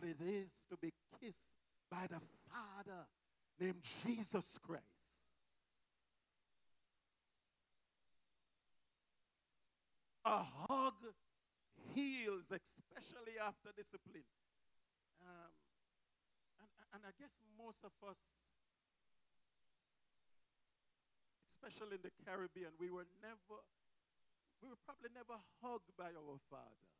it is to be kissed by the Father named Jesus Christ. A hug heals, especially after discipline. Um, and I guess most of us, especially in the Caribbean, we were probably never hugged by our Father.